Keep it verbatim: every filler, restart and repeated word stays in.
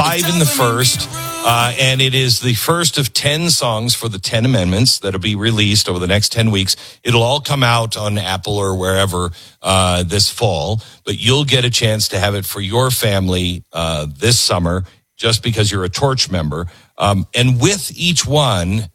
five in the first. Uh, and it is the first of ten songs for the ten amendments that'll be released over the next ten weeks. It'll all come out on Apple or wherever uh, this fall, but you'll get a chance to have it for your family uh, this summer just because you're a Torch member. Um, and with each one,